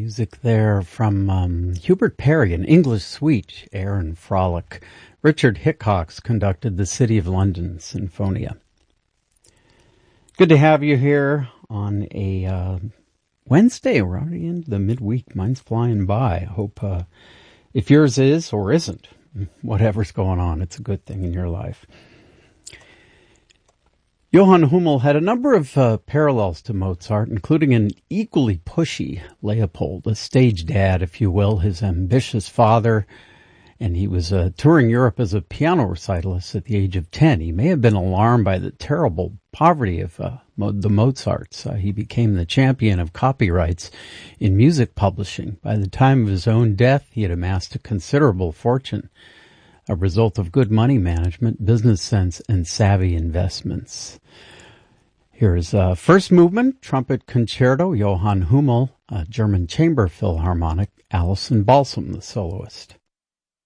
Music there from Hubert Perry, an English suite, Air and Frolic. Richard Hickox conducted the City of London Sinfonia. Good to have you here on a Wednesday. We're already into the midweek. Mine's flying by. I hope if yours is or isn't, whatever's going on, it's a good thing in your life. Johann Hummel had a number of parallels to Mozart, including an equally pushy Leopold, a stage dad, if you will, his ambitious father, and he was touring Europe as a piano recitalist at the age of 10. He may have been alarmed by the terrible poverty of the Mozarts. He became the champion of copyrights in music publishing. By the time of his own death, he had amassed a considerable fortune, a result of good money management, business sense, and savvy investments. Here's first movement, trumpet concerto, Johann Hummel, German chamber philharmonic, Alison Balsam, the soloist.